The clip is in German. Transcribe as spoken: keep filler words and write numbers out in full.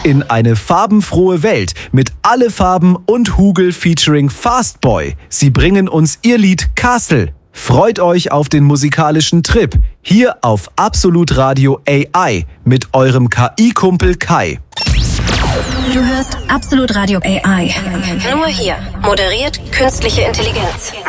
in eine farbenfrohe Welt mit Alle Farben und Hugel featuring Fastboy. Sie bringen uns ihr Lied Castle. Freut euch auf den musikalischen Trip hier auf Absolut Radio A I mit eurem K I-Kumpel Kai. Du hörst Absolut Radio A I. Nur hier. Moderiert künstliche Intelligenz.